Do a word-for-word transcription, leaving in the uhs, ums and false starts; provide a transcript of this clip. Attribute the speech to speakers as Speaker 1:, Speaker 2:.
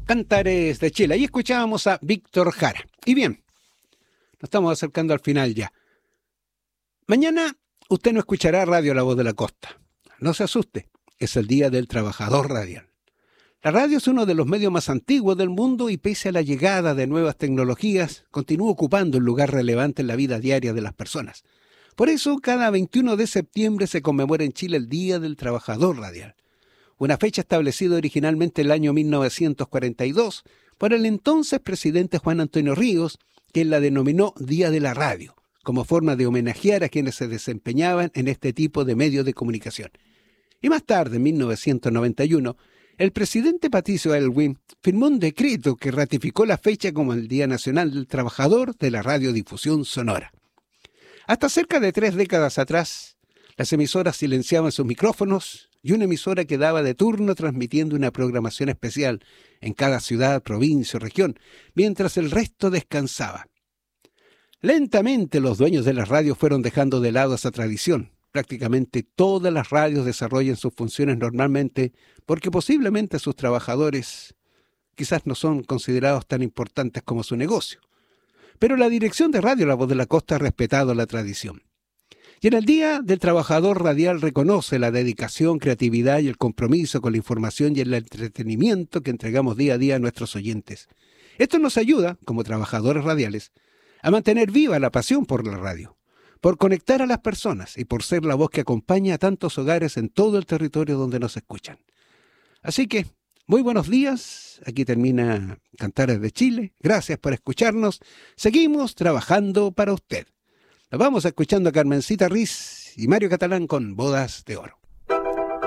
Speaker 1: Cantares de Chile. Ahí escuchábamos a Víctor Jara. Y bien, nos estamos acercando al final ya. Mañana usted no escuchará Radio La Voz de la Costa. No se asuste, es el Día del Trabajador Radial. La radio es uno de los medios más antiguos del mundo y pese a la llegada de nuevas tecnologías, continúa ocupando un lugar relevante en la vida diaria de las personas. Por eso, cada veintiuno de septiembre se conmemora en Chile el Día del Trabajador Radial, una fecha establecida originalmente el año mil novecientos cuarenta y dos por el entonces presidente Juan Antonio Ríos, quien la denominó Día de la Radio, como forma de homenajear a quienes se desempeñaban en este tipo de medios de comunicación. Y más tarde, en mil novecientos noventa y uno, el presidente Patricio Aylwin firmó un decreto que ratificó la fecha como el Día Nacional del Trabajador de la Radiodifusión Sonora. Hasta cerca de tres décadas atrás, las emisoras silenciaban sus micrófonos y una emisora quedaba de turno transmitiendo una programación especial en cada ciudad, provincia o región, mientras el resto descansaba. Lentamente los dueños de las radios fueron dejando de lado esa tradición. Prácticamente todas las radios desarrollan sus funciones normalmente porque posiblemente sus trabajadores quizás no son considerados tan importantes como su negocio. Pero la dirección de Radio La Voz de la Costa ha respetado la tradición. Y en el Día del Trabajador Radial reconoce la dedicación, creatividad y el compromiso con la información y el entretenimiento que entregamos día a día a nuestros oyentes. Esto nos ayuda, como trabajadores radiales, a mantener viva la pasión por la radio, por conectar a las personas y por ser la voz que acompaña a tantos hogares en todo el territorio donde nos escuchan. Así que, muy buenos días. Aquí termina Cantares de Chile. Gracias por escucharnos. Seguimos trabajando para usted. Nos vamos escuchando a Carmencita Riz y Mario Catalán con Bodas de Oro.